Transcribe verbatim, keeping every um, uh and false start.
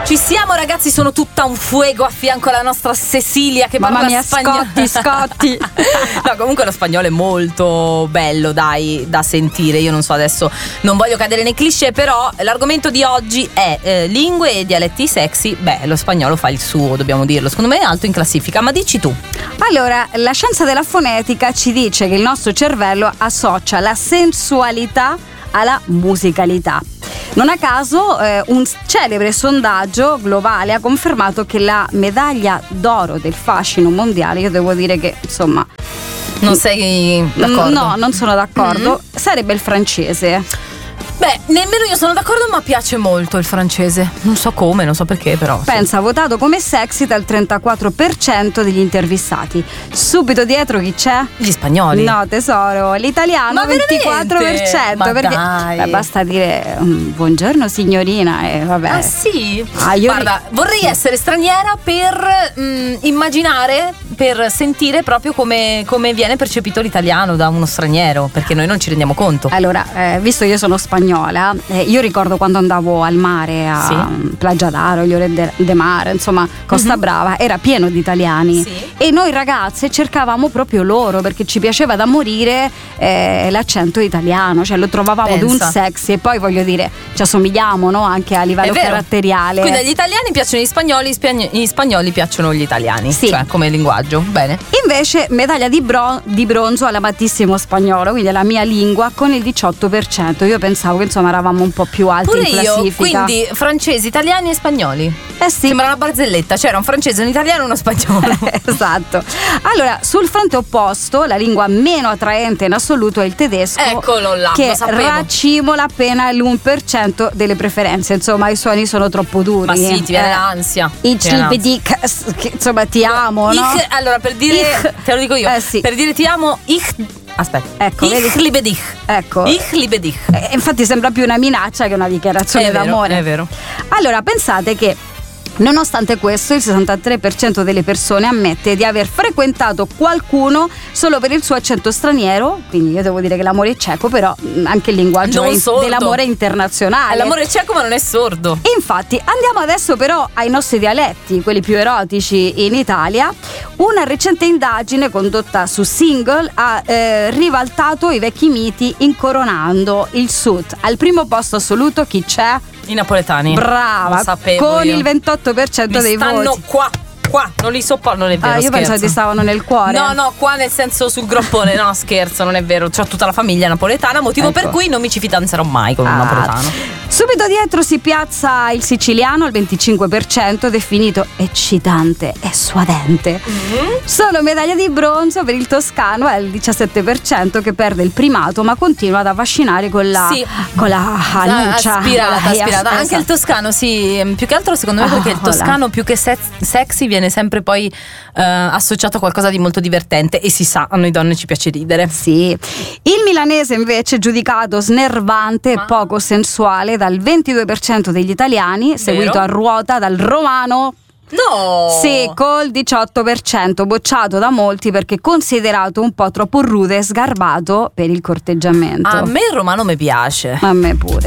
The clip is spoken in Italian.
Ci siamo ragazzi, sono tutta un fuego a fianco alla nostra Cecilia che Mamma parla mia, spagnolo. Scotti, Scotti. No, comunque lo spagnolo è molto bello, dai, da sentire. Io non so, adesso non voglio cadere nei cliché, però l'argomento di oggi è eh, lingue e dialetti sexy. Beh, lo spagnolo fa il suo, dobbiamo dirlo. Secondo me è alto in classifica, ma dici tu. Allora, la scienza della fonetica ci dice che il nostro cervello associa la sensualità alla musicalità. Non a caso eh, un celebre sondaggio globale ha confermato che la medaglia d'oro del fascino mondiale, io devo dire che insomma Non sei d'accordo? no, non sono d'accordo, Mm-hmm. sarebbe il francese. Beh, nemmeno io sono d'accordo, ma piace molto il francese. Non so come, non so perché, però sì. Pensa, votato come sexy dal trentaquattro per cento degli intervistati. Subito dietro chi c'è? Gli spagnoli. No tesoro, l'italiano Ma ventiquattro per cento. Ma perché dai. beh, basta dire um, buongiorno signorina e vabbè. Ah sì? Ah, io Guarda, vorrei essere straniera per mh, immaginare, per sentire proprio come, come viene percepito l'italiano da uno straniero, perché noi non ci rendiamo conto. Allora, eh, visto che io sono spagnola, eh, io ricordo quando andavo al mare a Sì. um, Plaggia d'Aro, gli Ore de, de Mare, insomma Costa Mhm. Brava, era pieno di italiani. Sì. E noi ragazze cercavamo proprio loro perché ci piaceva da morire eh, l'accento italiano, cioè lo trovavamo di un Pensa. sexy. E poi voglio dire, ci assomigliamo, no? Anche a È livello vero. caratteriale. Quindi agli italiani piacciono gli spagnoli, gli spagn- gli spagnoli piacciono gli italiani. Sì. Cioè, come linguaggio. Bene. Invece medaglia di, bron- di bronzo all'amatissimo spagnolo, quindi alla mia lingua, con il diciotto per cento. Io pensavo che insomma eravamo un po' più alti Pure in io, classifica. quindi francesi, italiani e spagnoli. Eh sì. Sembra una barzelletta, c'era un francese, un italiano e uno spagnolo. Esatto. Allora, sul fronte opposto, la lingua meno attraente in assoluto è il tedesco. Eccolo là, che lo sapevo. raccimola appena l'uno per cento delle preferenze. Insomma, i suoni sono troppo duri. Ma sì, ti viene Eh, l'ansia. Ich Ti viene liebe l'ansia. dich, che, insomma, ti amo, no? Ich, allora, per dire, Ich. te lo dico io, Eh, sì. per dire ti amo, ich, aspetta, Ecco, ich vedi? liebe dich. Ecco. Ich liebe dich. Eh, infatti sembra più una minaccia che una dichiarazione È vero, d'amore. è vero. Allora, pensate che nonostante questo, il sessantatré per cento delle persone ammette di aver frequentato qualcuno solo per il suo accento straniero. Quindi io devo dire che l'amore è cieco, però mh, anche il linguaggio Non è in- sordo. dell'amore è internazionale. L'amore è cieco ma non è sordo. Infatti, andiamo adesso però ai nostri dialetti, quelli più erotici in Italia. Una recente indagine condotta su Single ha eh, ribaltato i vecchi miti incoronando il Sud. Al primo posto assoluto chi c'è? I napoletani. Brava, Lo sapevo con io. il ventotto per cento Mi dei stanno voti. qua, qua, non li sopporto, non è vero, Ah, io scherzo. pensavo ti stavano nel cuore. No, no, qua nel senso sul groppone, no scherzo, non è vero. C'ho tutta la famiglia napoletana, motivo Ecco. per cui non mi ci fidanzerò mai con un Ah. napoletano. Subito dietro si piazza il siciliano al venticinque per cento, definito eccitante e suadente. Mm-hmm. Solo medaglia di bronzo per il toscano è il diciassette per cento, che perde il primato ma continua ad affascinare con la Sì. con la anuncia. aspirata, con la- aspirata. Anche il esatto. toscano, sì, più che altro secondo me perché il Ah, voilà. toscano più che sex- sexy viene sempre poi eh, associato a qualcosa di molto divertente e si sa, a noi donne ci piace ridere. Sì. Il milanese invece è giudicato snervante e Ma- poco sensuale dal ventidue per cento degli italiani, seguito a ruota dal romano. No! Sì, col diciotto per cento, bocciato da molti perché considerato un po' troppo rude e sgarbato per il corteggiamento. A me il romano mi piace. A me pure.